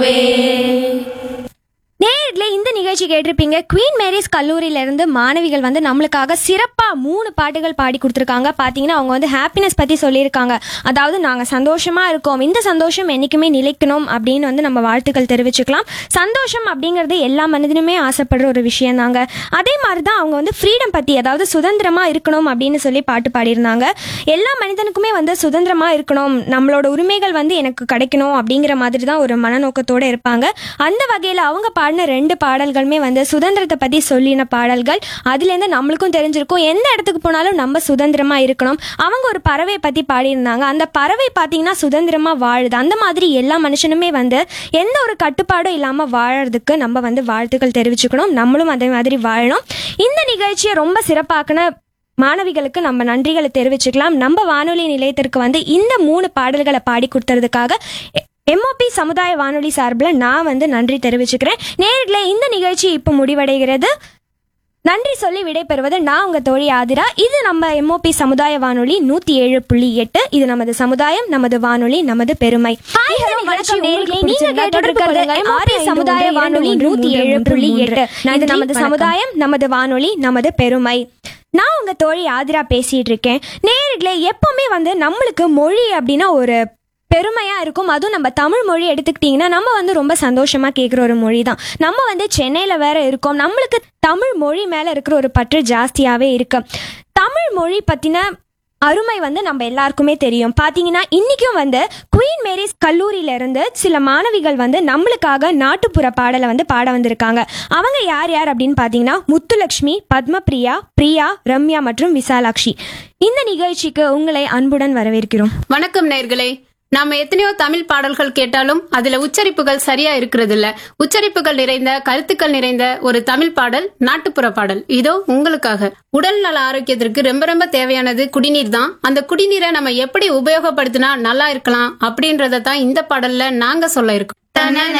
நேர்ல இந்த நிகழ்ச்சி கேட்டிருப்பீங்க. குவீன் மேரிஸ் கல்லூரியில இருந்து மாணவிகள் வந்து நம்மளுக்காக சிறப்பா 3 பாட்டுகள் பாடி கொடுத்துருக்காங்க. பாத்தீங்கன்னா அவங்க வந்து ஹாப்பினஸ் பத்தி சொல்லியிருக்காங்க. அதாவது நாங்க சந்தோஷமா இருக்கோம், இந்த சந்தோஷம் என்னைக்குமே நிலைக்கணும் அப்படின்னு வந்து நம்ம வாழ்த்துக்கள் தெரிவிச்சுக்கலாம். சந்தோஷம் அப்படிங்கிறது எல்லா மனிதனுமே ஆசைப்படுற ஒரு விஷயம் தாங்க. அதே மாதிரிதான் அவங்க வந்து ஃப்ரீடம் பத்தி, அதாவது சுதந்திரமா இருக்கணும் அப்படின்னு சொல்லி பாட்டு பாடியிருந்தாங்க. எல்லா மனிதனுக்குமே வந்து சுதந்திரமா இருக்கணும், நம்மளோட உரிமைகள் வந்து எனக்கு கிடைக்கணும் அப்படிங்கிற மாதிரி தான் ஒரு மனநோக்கத்தோட இருப்பாங்க. அந்த வகையில அவங்க பாடின 2 பாடல்களுமே வந்து சுதந்திரத்தை பத்தி சொல்லின பாடல்கள். அதுல இருந்து நம்மளுக்கும் தெரிஞ்சிருக்கும் எந்த இடத்துக்கு போனாலும் நம்ம சுதந்திரமா இருக்கணும். அவங்க ஒரு பறவை பத்தி பாடியிருந்தாங்க. அந்த பறவை பாத்தீங்கன்னா சுதந்திரமா வாழுது. அந்த மாதிரி எல்லா மனுஷனுமே வந்து எந்த ஒரு கட்டுப்பாடும் இல்லாம வாழறதுக்கு நம்ம வந்து வாழ்த்துக்கள் தெரிவிச்சுக்கணும். நம்மளும் அதே மாதிரி வாழணும். இந்த நிகழ்ச்சியை ரொம்ப சிறப்பாக்குன மாணவிகளுக்கு நம்ம நன்றிகளை தெரிவிச்சுக்கலாம். நம்ம வானொலி நிலையத்திற்கு வந்து இந்த 3 பாடல்களை பாடி கொடுத்ததுக்காக எம்ஓபி சமுதாய வானொலி சார்பில் நான் வந்து நன்றி தெரிவிச்சுக்கிறேன். நேரில் இந்த நிகழ்ச்சி இப்போ முடிவடைகிறது. நன்றி சொல்லி விடைபெறுவது நான் உங்க தோழி ஆதிரா. இது நம்ம எம்ஓபி சமுதாய வானொலி 107.8. இது நமது சமுதாயம், நமது வானொலி, நமது பெருமை. சமுதாய வானொலி 107.8. இது நமது சமுதாயம், நமது வானொலி, நமது பெருமை. நான் உங்க தோழி ஆதிரா பேசிட்டு இருக்கேன். நேரில் எப்பவுமே வந்து நம்மளுக்கு மொழி அப்படின்னா ஒரு பெருமையா இருக்கும். அதுவும் நம்ம தமிழ் மொழி எடுத்துக்கிட்டிங்கன்னா நம்ம வந்து ரொம்ப சந்தோஷமா கேட்குற ஒரு மொழி தான். நம்ம வந்து சென்னையில வேற இருக்கோம். நம்மளுக்கு தமிழ் மொழி மேல இருக்கிற ஒரு பற்று ஜாஸ்தியாவே இருக்கு. தமிழ் மொழி பத்தின அருமை வந்து நம்ம எல்லாருக்குமே தெரியும். பாத்தீங்கன்னா இன்னைக்கும் வந்து குவீன் மேரிஸ் கல்லூரியில இருந்து சில மாணவிகள் வந்து நம்மளுக்காக நாட்டுப்புற பாடலை வந்து பாட வந்திருக்காங்க. அவங்க யார் யார் அப்படின்னு பாத்தீங்கன்னா முத்துலட்சுமி, பத்மபிரியா, பிரியா, ரம்யா மற்றும் விசாலாட்சி. இந்த நிகழ்ச்சிக்கு உங்களை அன்புடன் வரவேற்கிறோம். வணக்கம் நேயர்களே. நாம எத்தனையோ தமிழ் பாடல்கள் கேட்டாலும் அதுல உச்சரிப்புகள் சரியா இருக்கிறது இல்ல. உச்சரிப்புகள் நிறைந்த, கருத்துக்கள் நிறைந்த ஒரு தமிழ் பாடல் நாட்டுப்புற பாடல் இதோ உங்களுக்காக. உடல் நல ஆரோக்கியத்திற்கு ரொம்ப ரொம்ப தேவையானது குடிநீர் தான். அந்த குடிநீரை நம்ம எப்படி உபயோகப்படுத்தினா நல்லா இருக்கலாம் அப்படின்றத தான் இந்த பாடல்ல நாங்க சொல்ல இருக்கோம்.